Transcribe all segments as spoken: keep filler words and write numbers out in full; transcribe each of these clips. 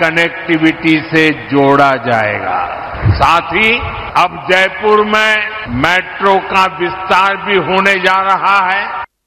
Connectivity से जोड़ा जाएगा। साथ ही अब जयपुर में मेट्रो का विस्तार भी होने जा रहा है।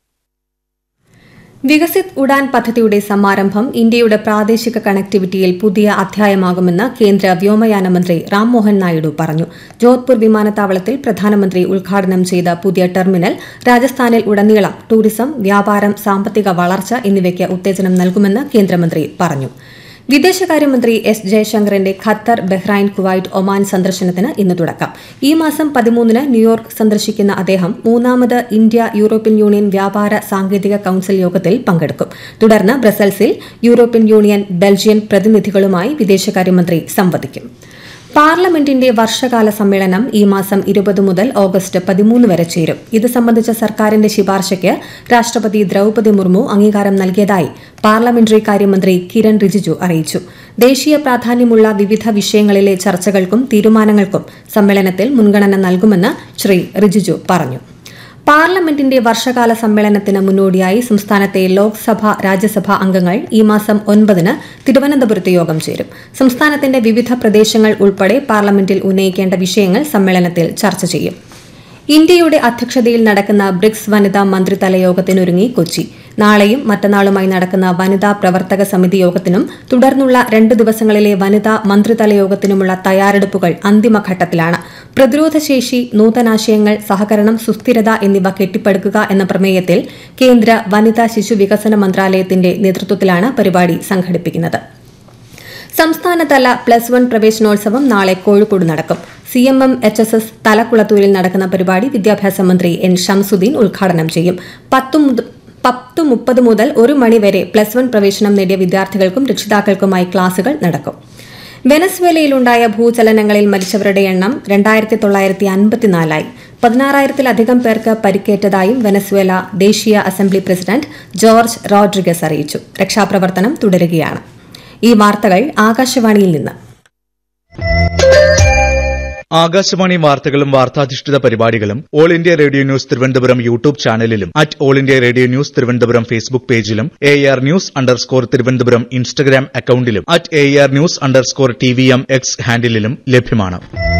വികസിത് ഉഡാൻ പദ്ധതിയുടെ സമാരംഭം ഇന്ത്യയുടെ പ്രാദേശിക കണക്ടിവിറ്റിയിൽ പുതിയ അധ്യായമാകുമെന്ന് കേന്ദ്ര വ്യോമയാന മന്ത്രി റാം മോഹൻ നായിഡു പറഞ്ഞു. ജോധ്പൂർ വിമാനത്താവളത്തിൽ പ്രധാനമന്ത്രി ഉദ്ഘാടനം ചെയ്ത പുതിയ ടെർമിനൽ രാജസ്ഥാനിൽ ഉടനീളം ടൂറിസം, വ്യാപാരം, സാമ്പത്തിക വളർച്ച എന്നിവയ്ക്ക് ഉത്തേജനം നൽകുമെന്ന് കേന്ദ്രമന്ത്രി പറഞ്ഞു. വിദേശകാര്യമന്ത്രി S ജയശങ്കറിന്റെ Qatar, Bahrain, Kuwait, Oman സന്ദർശനത്തിന് ഇന്ന് തുടക്കം. ഈ മാസം പതിമൂന്നിന് ന്യൂയോർക്ക് സന്ദർശിക്കുന്ന അദ്ദേഹം മൂന്നാമത് ഇന്ത്യ യൂറോപ്യൻ യൂണിയൻ വ്യാപാര സാങ്കേതിക കൌൺസിൽ യോഗത്തിൽ പങ്കെടുക്കും. തുടർന്ന് ബ്രസൽസിൽ യൂറോപ്യൻ യൂണിയൻ, ബെൽജിയൻ പ്രതിനിധികളുമായി വിദേശകാര്യമന്ത്രി സംവദിക്കും. പാർലമെന്റിന്റെ വർഷകാല സമ്മേളനം ഈ മാസം ഇരുപത് മുതൽ ഓഗസ്റ്റ് പതിമൂന്ന് വരെ ചേരും. ഇത് സംബന്ധിച്ച സർക്കാരിന്റെ ശുപാർശയ്ക്ക് രാഷ്ട്രപതി ദ്രൌപദി മുർമു അംഗീകാരം നൽകിയതായി പാർലമെന്ററി കാര്യമന്ത്രി കിരൺ റിജിജു അറിയിച്ചു. ദേശീയ പ്രാധാന്യമുള്ള വിവിധ വിഷയങ്ങളിലെ ചർച്ചകൾക്കും തീരുമാനങ്ങൾക്കും സമ്മേളനത്തിൽ മുൻഗണന നൽകുമെന്ന് ശ്രീ റിജിജു പറഞ്ഞു. പാർലമെന്റിന്റെ വർഷകാല സമ്മേളനത്തിന് മുന്നോടിയായി സംസ്ഥാനത്തെ ലോക്സഭ, രാജ്യസഭാ അംഗങ്ങൾ ഈ മാസം ഒൻപതിന് തിരുവനന്തപുരത്ത് യോഗം ചേരും. സംസ്ഥാനത്തിന്റെ വിവിധ പ്രദേശങ്ങൾ ഉൾപ്പെടെ പാർലമെന്റിൽ ഉന്നയിക്കേണ്ട വിഷയങ്ങൾ സമ്മേളനത്തിൽ ചർച്ച ചെയ്യും. ഇന്ത്യയുടെ അധ്യക്ഷതയിൽ നടക്കുന്ന ബ്രിക്സ് വനിതാ മന്ത്രിതല യോഗത്തിനൊരുങ്ങി കൊച്ചി. നാളെയും മറ്റന്നാളുമായി നടക്കുന്ന വനിതാ പ്രവർത്തക സമിതി യോഗത്തിനും തുടർന്നുള്ള രണ്ട് ദിവസങ്ങളിലെ വനിതാ മന്ത്രിതല യോഗത്തിനുമുള്ള തയ്യാറെടുപ്പുകൾ അന്തിമഘട്ടത്തിലാണ്. പ്രതിരോധശേഷി, നൂതനാശയങ്ങൾ, സഹകരണം, സുസ്ഥിരത എന്നിവ കെട്ടിപ്പടുക്കുക എന്ന പ്രമേയത്തിൽ കേന്ദ്ര വനിതാ ശിശു വികസന മന്ത്രാലയത്തിന്റെ നേതൃത്വത്തിലാണ് പരിപാടി സംഘടിപ്പിക്കുന്നത്. സംസ്ഥാനതല പ്ലസ് വൺ പ്രവേശനോത്സവം നാളെ കോഴിക്കോട് നടക്കും. C M M H S S തലക്കുളത്തൂരിൽ നടക്കുന്ന പരിപാടി വിദ്യാഭ്യാസ മന്ത്രി എൻ ഷംസുദ്ദീൻ ഉദ്ഘാടനം ചെയ്യും. പത്ത് മുപ്പത് മുതൽ ഒരു മണിവരെ പ്ലസ് വൺ പ്രവേശനം നേടിയ വിദ്യാർത്ഥികൾക്കും രക്ഷിതാക്കൾക്കുമായി ക്ലാസുകൾ നടക്കും. വെനസ്വേലയിലുണ്ടായ ഭൂചലനങ്ങളിൽ മരിച്ചവരുടെ എണ്ണം രണ്ടായിരത്തി തൊള്ളായിരത്തി അൻപത്തിനാലായി. പതിനാറായിരത്തിലധികം പേർക്ക് പരിക്കേറ്റതായും വെനസ്വേല ദേശീയ അസംബ്ലി പ്രസിഡന്റ് ജോർജ് റോഡ്രിഗസ് അറിയിച്ചു. രക്ഷാപ്രവർത്തനം തുടരുകയാണ്. ഈ വാർത്തകൾ ആകാശവാണിയിൽ നിന്ന്. ആകാശവാണി വാർത്തകളും വാർത്താധിഷ്ഠിത പരിപാടികളും all India radio news Thiruvananthapuram YouTube ചാനലിലും at all India radio news Thiruvananthapuram Facebook പേജിലും A R news underscore Thiruvananthapuram Instagram അക്കൌണ്ടിലും at A R news underscore T V M X ഹാൻഡിലും ലഭ്യമാണ്.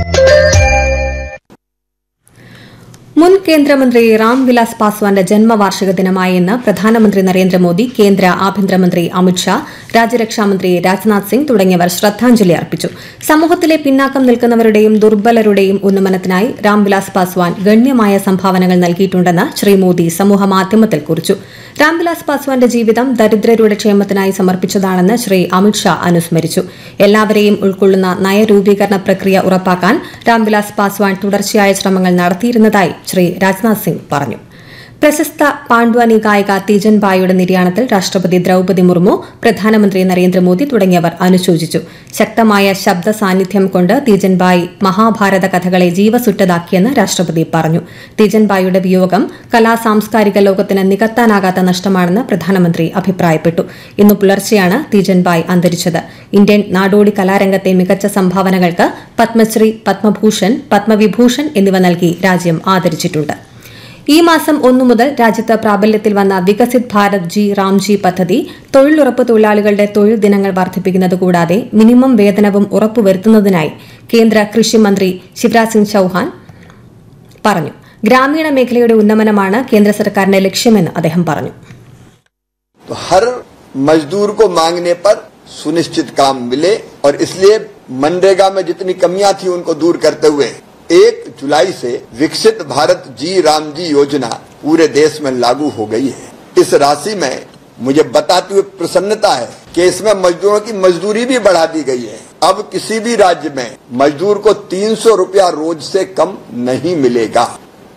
മുൻ കേന്ദ്രമന്ത്രി രാംവിലാസ് പാസ്വാന്റെ ജന്മവാർഷിക ദിനമായ ഇന്ന് പ്രധാനമന്ത്രി നരേന്ദ്രമോദി, കേന്ദ്ര ആഭ്യന്തരമന്ത്രി അമിത്ഷാ, രാജ്യരക്ഷാമന്ത്രി രാജ്നാഥ് സിംഗ് തുടങ്ങിയവർ ശ്രദ്ധാഞ്ജലി അർപ്പിച്ചു. സമൂഹത്തിലെ പിന്നാക്കം നിൽക്കുന്നവരുടെയും ദുർബലരുടെയും ഉന്നമനത്തിനായി രാംവിലാസ് പാസ്വാൻ ഗണ്യമായ സംഭാവനകൾ നൽകിയിട്ടുണ്ടെന്ന് ശ്രീ മോദി സമൂഹമാധ്യമത്തിൽ കുറിച്ചു. രാംവിലാസ് പാസ്വാന്റെ ജീവിതം ദരിദ്രരുടെ ക്ഷേമത്തിനായി സമർപ്പിച്ചതാണെന്ന് ശ്രീ അമിത്ഷാ അനുസ്മരിച്ചു. എല്ലാവരെയും ഉൾക്കൊള്ളുന്ന നയരൂപീകരണ പ്രക്രിയ ഉറപ്പാക്കാൻ രാംവിലാസ് പാസ്വാൻ തുടർച്ചയായ ശ്രമങ്ങൾ നടത്തിയിരുന്നതായി ശ്രീ രാജ്നാഥ് സിംഗ് പറഞ്ഞു. പ്രശസ്ത പാണ്ഡ്വാനി ഗായിക തീജൻ ബായിയുടെ നിര്യാണത്തിൽ രാഷ്ട്രപതി ദ്രൌപദി മുർമു, പ്രധാനമന്ത്രി നരേന്ദ്രമോദി തുടങ്ങിയവർ അനുശോചിച്ചു. ശക്തമായ ശബ്ദ സാന്നിധ്യം കൊണ്ട് തീജൻ ബായി മഹാഭാരത കഥകളെ ജീവസുറ്റതാക്കിയെന്ന് രാഷ്ട്രപതി പറഞ്ഞു. തീജൻ ബായിയുടെ വിയോഗം കലാ സാംസ്കാരിക ലോകത്തിന് നികത്താനാകാത്ത നഷ്ടമാണെന്ന് പ്രധാനമന്ത്രി അഭിപ്രായപ്പെട്ടു. ഇന്നു പുലർച്ചെയാണ് തീജൻ ബായി അന്തരിച്ചത്. ഇന്ത്യൻ നാടോടി കലാരംഗത്തെ മികച്ച സംഭാവനകൾക്ക് പത്മശ്രീ, പത്മഭൂഷൺ, പത്മവിഭൂഷൺ എന്നിവ നൽകി രാജ്യം ആദരിച്ചിട്ടുണ്ട്. ഈ മാസം ഒന്നു മുതൽ രാജ്യത്ത് പ്രാബല്യത്തിൽ വന്ന വികസിത് ഭാരത് ജി റാംജി പദ്ധതി തൊഴിലുറപ്പ് തൊഴിലാളികളുടെ തൊഴിൽ ദിനങ്ങൾ വർദ്ധിപ്പിക്കുന്നത് കൂടാതെ മിനിമം വേതനവും ഉറപ്പുവരുത്തുന്നതിനായി കേന്ദ്ര കൃഷി മന്ത്രി ശിവരാജ് സിംഗ് ചൌഹാൻ പറഞ്ഞു. ഗ്രാമീണ മേഖലയുടെ ഉന്നമനമാണ് കേന്ദ്ര സർക്കാരിന്റെ ലക്ഷ്യമെന്ന് അദ്ദേഹം പറഞ്ഞു. हर मजदूर को मांगने पर सुनिश्चित काम मिले और इसलिए मनरेगा में जितनी कमियां थी उनको दूर करते हुए एक जुलाई से विकसित भारत जी राम जी योजना पूरे देश में लागू हो गई है. इस राशि में मुझे बताते हुए प्रसन्नता है कि इसमें मजदूरों की मजदूरी भी बढ़ा दी गई है. अब किसी भी राज्य में मजदूर को तीन सौ रुपया रोज से कम नहीं मिलेगा.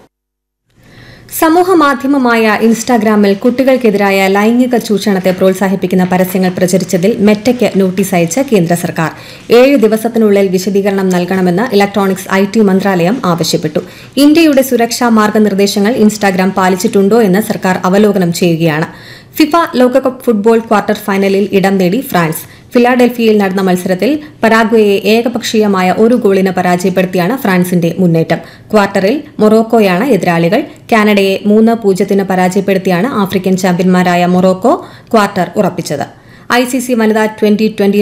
സമൂഹമാധ്യമമായ ഇൻസ്റ്റാഗ്രാമിൽ കുട്ടികൾക്കെതിരായ ലൈംഗിക ചൂഷണത്തെ പ്രോത്സാഹിപ്പിക്കുന്ന പരസ്യങ്ങൾ പ്രചരിച്ചതിൽ മെറ്റയ്ക്ക് നോട്ടീസ് അയച്ച് കേന്ദ്ര സർക്കാർ. ഏഴ് ദിവസത്തിനുള്ളിൽ വിശദീകരണം നൽകണമെന്ന് ഇലക്ട്രോണിക്സ് ഐ ടി മന്ത്രാലയം ആവശ്യപ്പെട്ടു. ഇന്ത്യയുടെ സുരക്ഷാ മാർഗനിർദ്ദേശങ്ങൾ ഇൻസ്റ്റാഗ്രാം പാലിച്ചിട്ടുണ്ടോ എന്ന് സർക്കാർ അവലോകനം ചെയ്യുകയാണ്. ഫിഫ ലോകകപ്പ് ഫുട്ബോൾ ക്വാർട്ടർ ഫൈനലിൽ ഇടം നേടി ഫ്രാൻസ്. ഫിലാഡൽഫിയയിൽ നടന്ന മത്സരത്തിൽ പരാഗ്വേയെ ഏകപക്ഷീയമായ ഒരു ഗോളിന് പരാജയപ്പെടുത്തിയാണ് ഫ്രാൻസിന്റെ മുന്നേറ്റം. ക്വാർട്ടറിൽ മൊറോക്കോയാണ് എതിരാളികൾ. കാനഡയെ മൂന്ന് പൂജ്യത്തിന് പരാജയപ്പെടുത്തിയാണ് ആഫ്രിക്കൻ ചാമ്പ്യന്മാരായ മൊറോക്കോ ക്വാർട്ടർ ഉറപ്പിച്ചത്. ഐസിസി വനിതാ ട്വന്റി ട്വന്റി